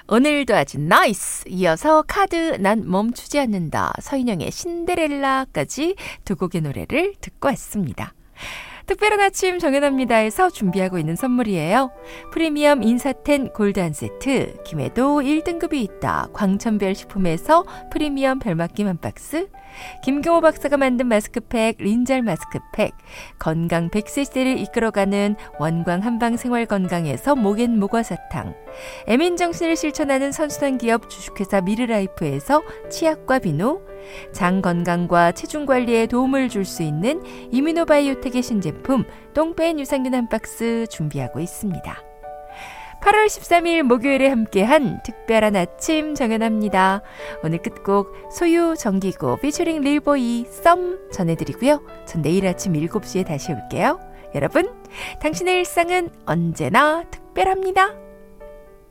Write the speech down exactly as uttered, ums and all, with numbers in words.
오늘도 아주 나이스! 이어서 카드 난 멈추지 않는다. 서인영의 신데렐라까지 두 곡의 노래를 듣고 왔습니다. 특별한 아침 정연합니다에서 준비하고 있는 선물이에요. 프리미엄 인사텐 골드 한 세트, 김해도 일 등급이 있다. 광천별 식품에서 프리미엄 별맛김 한 박스, 김경호 박사가 만든 마스크팩 린잘 마스크팩, 건강 백 세 시대를 이끌어가는 원광 한방 생활건강에서 목엔 모과사탕, 에민정신을 실천하는 선순환 기업 주식회사 미르라이프에서 치약과 비누, 장 건강과 체중 관리에 도움을 줄 수 있는 이뮤노바이오텍의 신제품 똥뺀 유산균 한 박스 준비하고 있습니다. 팔월 십삼일 목요일에 함께한 특별한 아침 정연합니다. 오늘 끝곡 소유 정기고 피처링 릴보이 썸 전해드리고요. 전 내일 아침 일곱 시에 다시 올게요. 여러분, 당신의 일상은 언제나 특별합니다.